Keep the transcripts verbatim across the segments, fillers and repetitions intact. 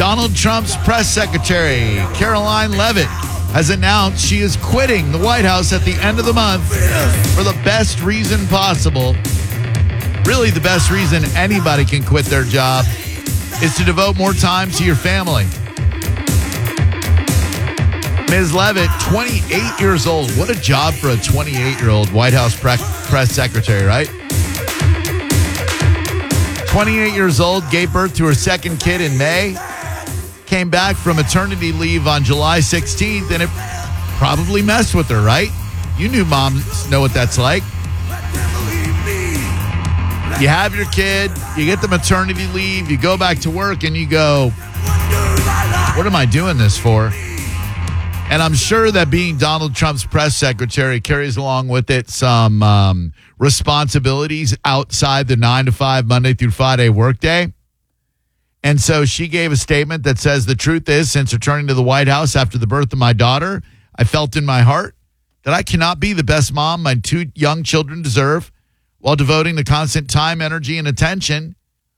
Donald Trump's press secretary, Caroline Leavitt, has announced she is quitting the White House at the end of the month for the best reason possible. Really, the best reason anybody can quit their job is to devote more time to your family. Miz Leavitt, twenty-eight years old. What a job for a twenty-eight-year-old White House pre- press secretary, right? twenty-eight years old, gave birth to her second kid in May, came back from maternity leave on July sixteenth, and it probably messed with her, right? You new moms know what that's like. You have your kid, you get the maternity leave, you go back to work, and you go, what am I doing this for? And I'm sure that being Donald Trump's press secretary carries along with it some um, responsibilities outside the nine to five Monday through Friday workday. And so she gave a statement that says, the truth is, since returning to the White House after the birth of my daughter, I felt in my heart that I cannot be the best mom my two young children deserve while devoting the constant time, energy, and attention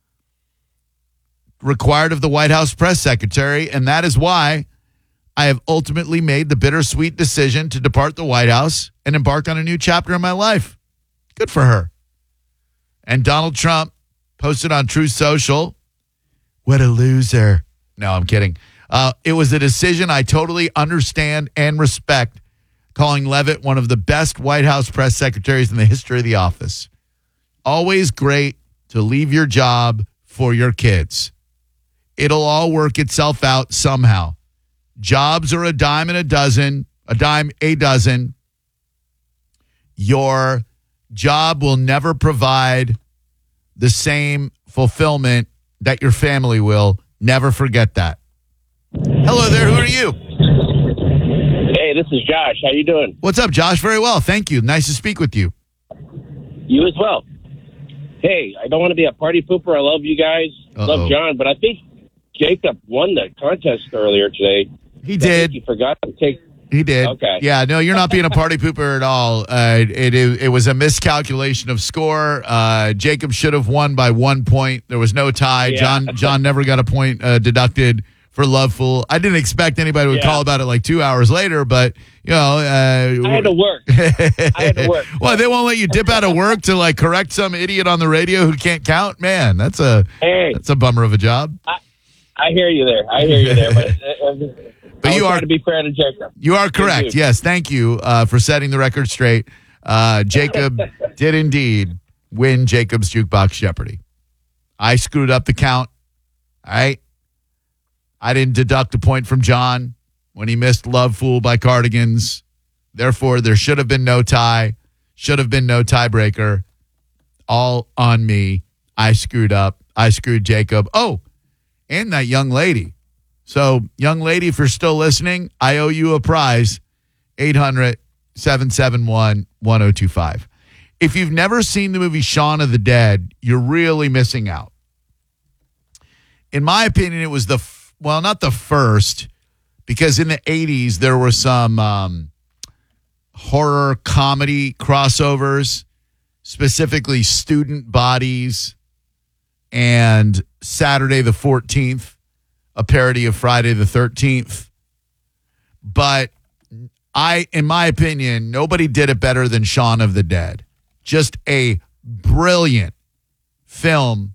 required of the White House press secretary. And that is why I have ultimately made the bittersweet decision to depart the White House and embark on a new chapter in my life. Good for her. And Donald Trump posted on Truth Social, what a loser. No, I'm kidding. Uh, it was a decision I totally understand and respect, calling Leavitt one of the best White House press secretaries in the history of the office. Always great to leave your job for your kids. It'll all work itself out somehow. Jobs are a dime and a dozen, a dime a dozen. Your job will never provide the same fulfillment that your family will. Never forget that. Hello there. Who are you? Hey, this is Josh. How you doing? What's up, Josh? Very well. Thank you. Nice to speak with you. You as well. Hey, I don't want to be a party pooper. I love you guys. Uh-oh. Love John, but I think Jacob won the contest earlier today. He I did. think he forgot to take. He did. Okay. Yeah, no, you're not being a party pooper at all. Uh, it, it it was a miscalculation of score. Uh, Jacob should have won by one point. There was no tie. Yeah. John John never got a point uh, deducted for Love Fool. I didn't expect anybody would Yeah. call about it like two hours later, but, you know. Uh, I had to work. I had to work. Well, they won't let you dip out of work to, like, correct some idiot on the radio who can't count? Man, that's a, Hey. that's a bummer of a job. I, I hear you there. I hear you there. But, uh, But I you was are trying to be fair to Jacob. You are correct. Thank you. Yes, thank you uh, for setting the record straight. Uh, Jacob did indeed win Jacob's Jukebox Jeopardy. I screwed up the count. All right. I didn't deduct a point from John when he missed Love Fool by Cardigans. Therefore, there should have been no tie. Should have been no tiebreaker. All on me. I screwed up. I screwed Jacob. Oh, and that young lady. So, young lady, if you're still listening, I owe you a prize, eight hundred, seven seven one, one oh two five. If you've never seen the movie Shaun of the Dead, you're really missing out. In my opinion, it was the, f- well, not the first, because in the eighties, there were some um, horror comedy crossovers, specifically Student Bodies and Saturday the fourteenth. A parody of Friday the thirteenth. But I, in my opinion, nobody did it better than Shaun of the Dead. Just a brilliant film